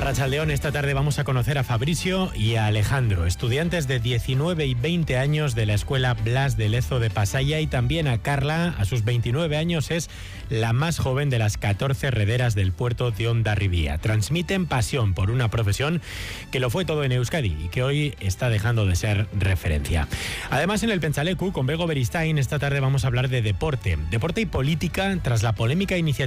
Arratsaldeón, esta tarde vamos a conocer a Fabricio y a Alejandro, estudiantes de 19 y 20 años de la Escuela Blas de Lezo de Pasaia, y también a Carla, a sus 29 años, es la más joven de las 14 rederas del puerto de Hondarribía. Transmiten pasión por una profesión que lo fue todo en Euskadi y que hoy está dejando de ser referencia. Además, en el Pentsaleku, con Bego Beristain, esta tarde vamos a hablar de deporte y política tras la polémica iniciativa